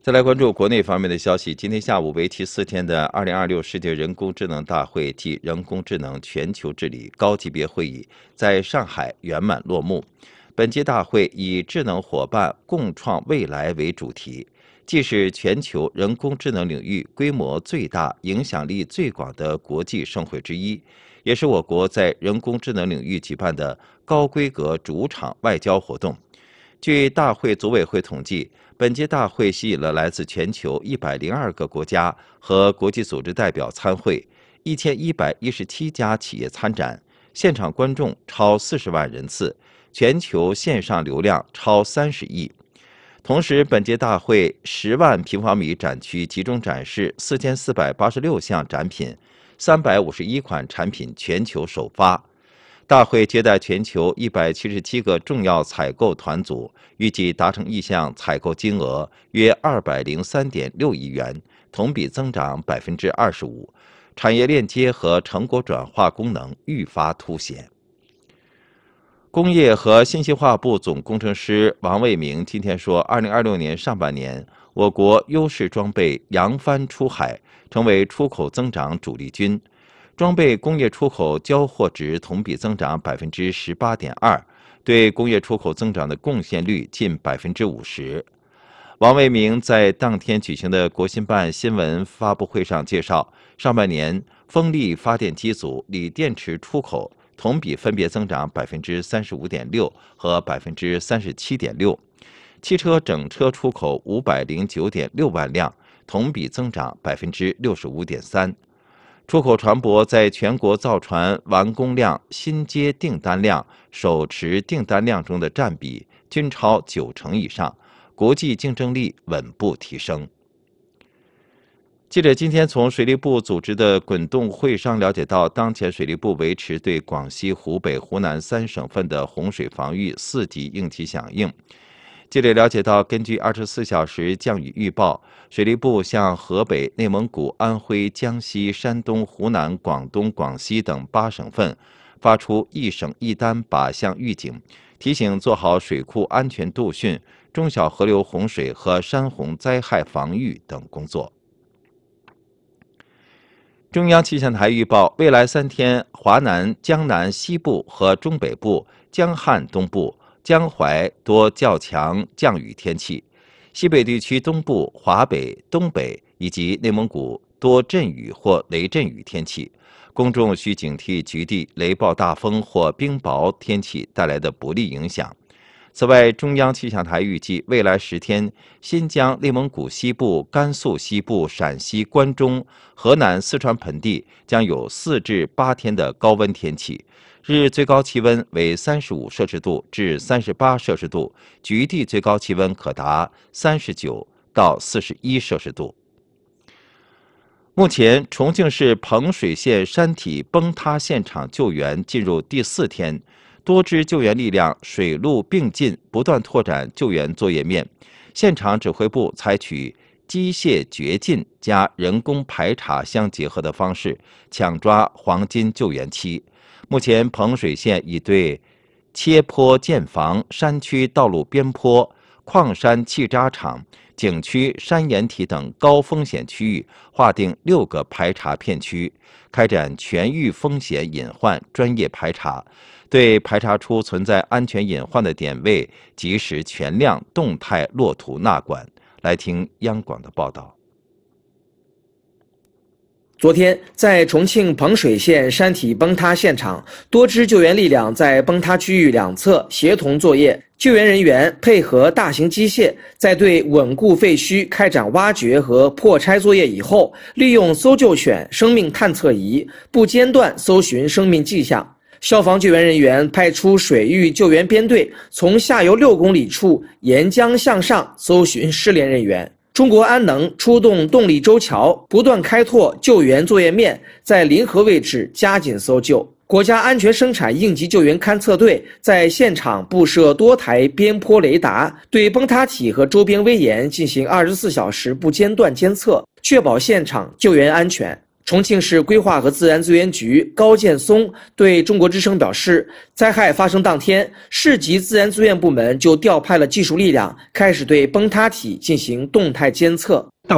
再来关注国内方面的消息。今天下午为期4天的2026世界人工智能大会暨人工智能全球治理高级别会议在上海圆满落幕。本届大会以智能伙伴共创未来为主题，既是全球人工智能领域规模最大、影响力最广的国际盛会之一，也是我国在人工智能领域举办的高规格主场外交活动。据大会组委会统计，本届大会吸引了来自全球102个国家和国际组织代表参会，1117家企业参展，现场观众超40万人次，全球线上流量超30亿。同时，本届大会10万平方米展区集中展示4486项展品，351款产品全球首发。大会接待全球177个重要采购团组，预计达成意向采购金额约203.6亿元，同比增长25%，产业链接和成果转化功能愈发凸显。工业和信息化部总工程师王卫明今天说，2026年上半年，我国优势装备扬帆出海，成为出口增长主力军。装备工业出口交货值同比增长18.2%，对工业出口增长的贡献率近50%。王卫明在当天举行的国新办新闻发布会上介绍，上半年风力发电机组、锂电池出口同比分别增长35.6%和37.6%，汽车整车出口509.6万辆，同比增长65.3%。出口船舶在全国造船完工量、新接订单量、手持订单量中的占比均超90%以上，国际竞争力稳步提升。记者今天从水利部组织的滚动会商了解到，当前水利部维持对广西、湖北、湖南3省份的洪水防御4级应急响应。记者了解到，根据24小时降雨预报，水利部向河北、内蒙古、安徽、江西、山东、湖南、广东、广西等8省份发出一省一单靶向预警，提醒做好水库安全度汛、中小河流洪水和山洪灾害防御等工作。中央气象台预报，未来3天，华南、江南西部和中北部、江汉东部、江淮多较强降雨天气，西北地区东部、华北、东北以及内蒙古多阵雨或雷阵雨天气，公众需警惕局地雷暴大风或冰雹天气带来的不利影响。此外，中央气象台预计未来10天，新疆、内蒙古西部、甘肃西部、陕西、关中、河南、四川盆地将有4至8天的高温天气，日最高气温为35摄氏度至38摄氏度，局地最高气温可达39到41摄氏度。目前，重庆市彭水县山体崩塌现场救援进入第4天，多支救援力量水陆并进，不断拓展救援作业面。现场指挥部采取机械掘进加人工排查相结合的方式，抢抓黄金救援期。目前，彭水县已对切坡建房、山区道路边坡、矿山气渣场、景区山岩体等高风险区域划定6个排查片区，开展全域风险隐患专业排查，对排查出存在安全隐患的点位及时全量动态落图纳管。来听央广的报道。 昨天，在重庆彭水县山体崩塌现场，多支救援力量在崩塌区域两侧协同作业。救援人员配合大型机械，在对稳固废墟开展挖掘和破拆作业以后，利用搜救犬生命探测仪不间断搜寻生命迹象。消防救援人员派出水域救援编队，从下游6公里处沿江向上搜寻失联人员。中国安能出动动力舟桥，不断开拓救援作业面，在临河位置加紧搜救。国家安全生产应急救援勘测队在现场布设多台边坡雷达，对崩塌体和周边危岩进行24小时不间断监测，确保现场救援安全。 重庆市规划和自然资源局高建松对中国之声表示，灾害发生当天，市级自然资源部门就调派了技术力量，开始对崩塌体进行动态监测。